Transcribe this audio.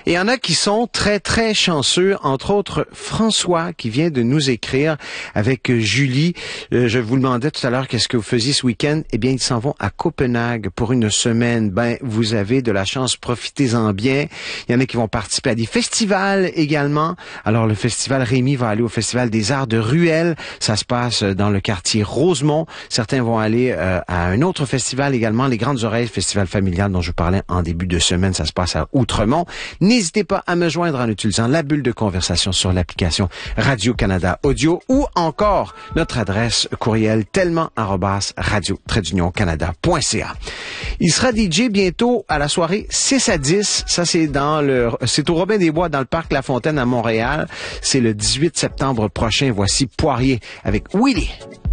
Et il y en a qui sont très, très chanceux, entre autres François qui vient de nous écrire avec Julie. Je vous demandais tout à l'heure qu'est-ce que vous faisiez ce week-end. Eh bien, ils s'en vont à Copenhague pour une semaine. Ben, vous avez de la chance, profitez-en bien. Il y en a qui vont participer à des festivals également. Alors, le festival Rémi va aller au Festival des Arts de Ruelle. Ça se passe dans le quartier Rosemont. Certains vont aller à un autre festival également, les Grandes Oreilles, festival familial dont je parlais en début de semaine. Ça se passe à Outremont. N'hésitez pas à me joindre en utilisant la bulle de conversation sur l'application Radio-Canada Audio ou encore notre adresse courriel tellement@radio-canada.ca. Il sera DJ bientôt à la soirée 6 à 10. Ça, c'est c'est au Robin des Bois dans le parc La Fontaine à Montréal. C'est le 18 septembre prochain. Voici Poirier avec Willy.